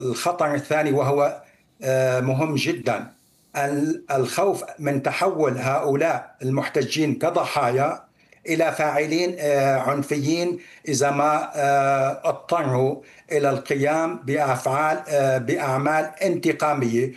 الخطر الثاني وهو مهم جدا، الخوف من تحول هؤلاء المحتجين كضحايا إلى فاعلين عنفيين إذا ما اضطروا إلى القيام بأعمال انتقامية.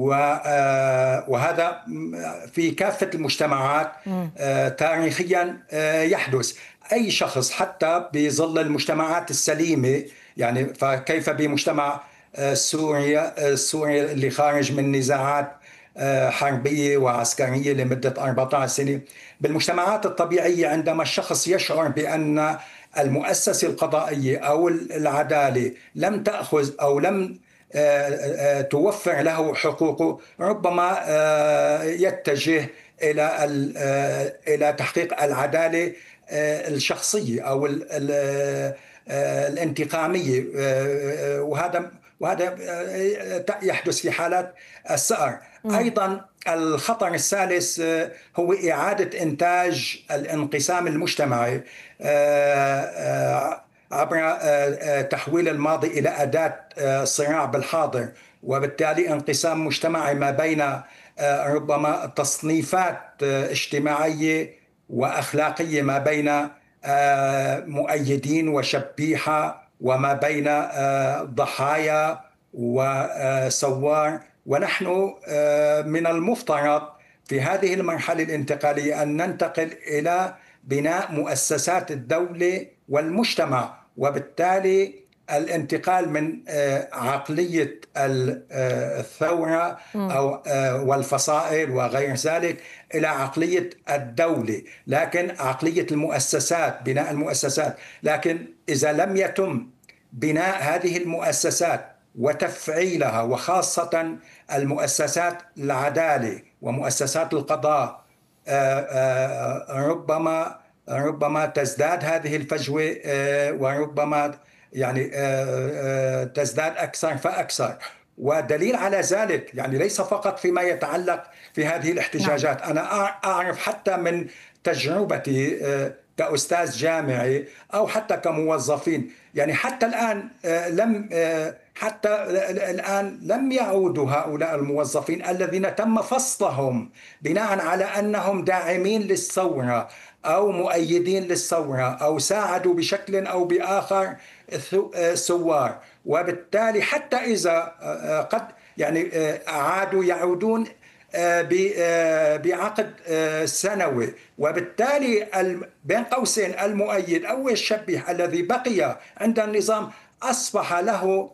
وهذا في كافة المجتمعات تاريخيا يحدث. أي شخص حتى بظل المجتمعات السليمة، يعني فكيف بمجتمع سوريا اللي خارج من نزاعات حربية وعسكرية لمدة 14 سنة. بالمجتمعات الطبيعية عندما الشخص يشعر بأن المؤسسة القضائية أو العدالة لم تأخذ أو لم توفر له حقوقه، ربما يتجه إلى تحقيق العدالة الشخصية أو الانتقامية. وهذا يحدث في حالات السأر. أيضا الخطر الثالث هو إعادة إنتاج الانقسام المجتمعي عبر تحويل الماضي إلى أداة صراع بالحاضر، وبالتالي انقسام مجتمعي ما بين ربما تصنيفات اجتماعية وأخلاقية، ما بين مؤيدين وشبيحة، وما بين ضحايا وسوار. ونحن من المفترض في هذه المرحلة الانتقالية أن ننتقل إلى بناء مؤسسات الدولة والمجتمع، وبالتالي الانتقال من عقلية الثورة أو والفصائل وغير ذلك إلى عقلية الدولة، لكن عقلية المؤسسات، بناء المؤسسات. لكن إذا لم يتم بناء هذه المؤسسات وتفعيلها، وخاصة المؤسسات العدالة ومؤسسات القضاء، ربما تزداد هذه الفجوة، وربما يعني تزداد أكثر فأكثر. ودليل على ذلك يعني ليس فقط فيما يتعلق في هذه الاحتجاجات. أنا أعرف حتى من تجربتي كأستاذ جامعي أو حتى كموظفين، يعني حتى الآن لم يعودوا هؤلاء الموظفين الذين تم فصلهم بناء على أنهم داعمين للثورة أو مؤيدين للثورة أو ساعدوا بشكل أو بآخر الثوار. وبالتالي حتى إذا قد يعني يعودون بعقد سنوي، وبالتالي بين قوسين المؤيد أو الشبيح الذي بقي عند النظام أصبح له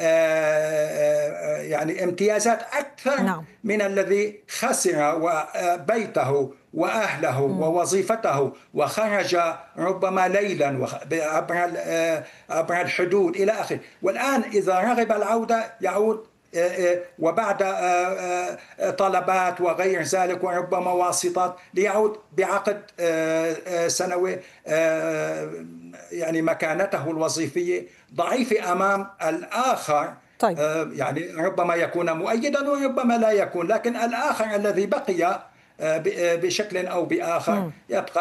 يعني امتيازات أكثر من الذي خسر بيته وأهله ووظيفته وخرج ربما ليلا عبر الحدود إلى آخره. والآن إذا رغب العودة يعود، وبعد طلبات وغير ذلك وربما واسطات ليعود بعقد سنوي. يعني مكانته الوظيفية ضعيفة أمام الآخر. طيب. يعني ربما يكون مؤيدا وربما لا يكون، لكن الآخر الذي بقي بشكل أو بآخر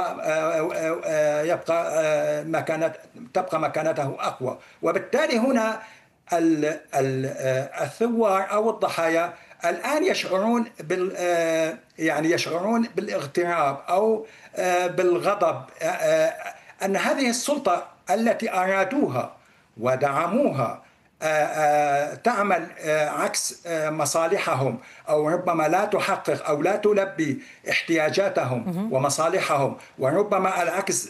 تبقى مكانته أقوى. وبالتالي هنا الثوار أو الضحايا الآن يشعرون بالاغتراب أو بالغضب، أن هذه السلطة التي أرادوها ودعموها تعمل عكس مصالحهم، أو ربما لا تحقق أو لا تلبي احتياجاتهم ومصالحهم. وربما العكس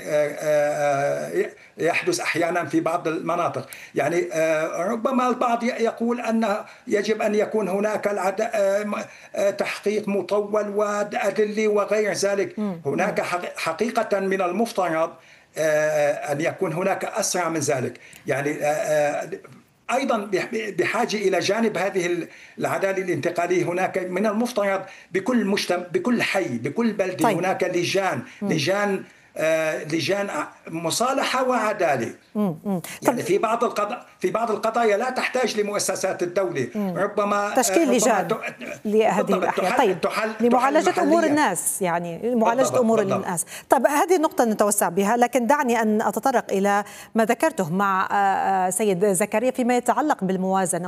يحدث أحيانا في بعض المناطق. يعني ربما البعض يقول أن يجب أن يكون هناك تحقيق مطول وأدلة وغير ذلك. هناك حقيقة من المفترض أن يكون هناك أسرع من ذلك. يعني أيضا بحاجة إلى جانب هذه العدالة الانتقالية، هناك من المفترض بكل مجتمع، بكل حي، بكل بلدة، طيب. هناك لجان لجان مصالحة وعدالة. يعني في بعض القضايا لا تحتاج لمؤسسات الدولة، ربما تشكيل لجان لهذه الأحياء. طيب، لمعالجة أمور الناس، يعني معالجة أمور الناس. طيب، هذه النقطة نتوسع بها، لكن دعني أن أتطرق إلى ما ذكرته مع سيد زكريا فيما يتعلق بالموازنة